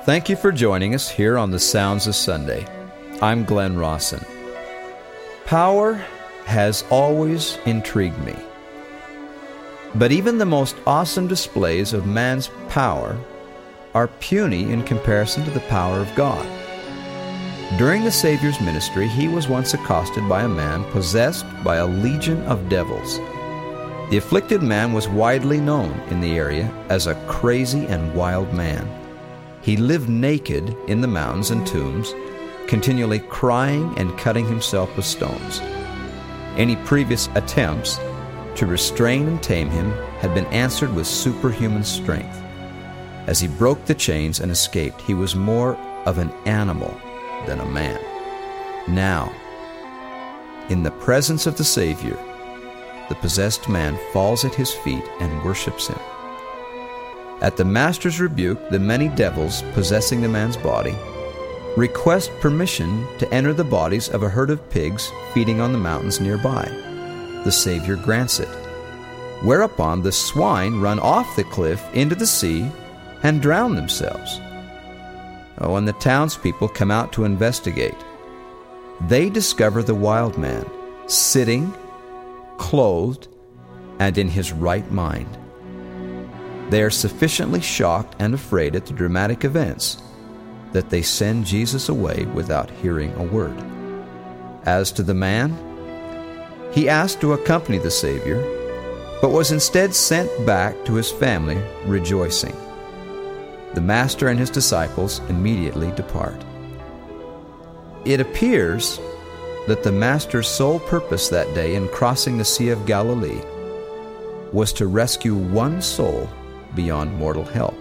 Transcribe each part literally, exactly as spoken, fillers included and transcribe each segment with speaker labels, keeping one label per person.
Speaker 1: Thank you for joining us here on the Sounds of Sunday. I'm Glenn Rawson. Power has always intrigued me. But even the most awesome displays of man's power are puny in comparison to the power of God. During the Savior's ministry, he was once accosted by a man possessed by a legion of devils. The afflicted man was widely known in the area as a crazy and wild man. He lived naked in the mountains and tombs, continually crying and cutting himself with stones. Any previous attempts to restrain and tame him had been answered with superhuman strength. As he broke the chains and escaped, he was more of an animal than a man. Now, in the presence of the Savior, the possessed man falls at his feet and worships him. At the Master's rebuke, the many devils possessing the man's body request permission to enter the bodies of a herd of pigs feeding on the mountains nearby. The Savior grants it, whereupon the swine run off the cliff into the sea and drown themselves. When the townspeople come out to investigate, they discover the wild man sitting, clothed, and in his right mind. They are sufficiently shocked and afraid at the dramatic events that they send Jesus away without hearing a word. As to the man, he asked to accompany the Savior, but was instead sent back to his family rejoicing. The Master and his disciples immediately depart. It appears that the Master's sole purpose that day in crossing the Sea of Galilee was to rescue one soul beyond mortal help.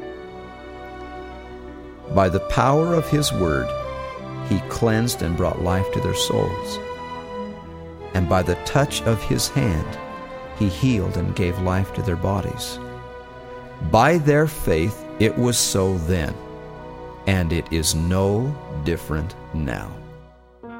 Speaker 1: By the power of his word, he cleansed and brought life to their souls. And by the touch of his hand, he healed and gave life to their bodies. By their faith, it was so then, and it is no different now.